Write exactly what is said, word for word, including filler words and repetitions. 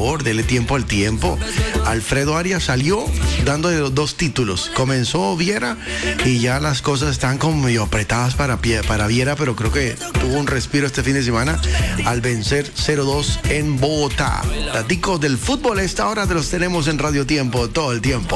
favor, dele tiempo al tiempo. Alfredo Arias salió dando dos títulos. Comenzó Viera y ya las cosas están como medio apretadas para, para Viera, pero creo que tuvo un respiro este fin de semana al vencer cero dos en Bogotá. Daticos del fútbol a esta hora te los tenemos en Radio Tiempo todo el tiempo.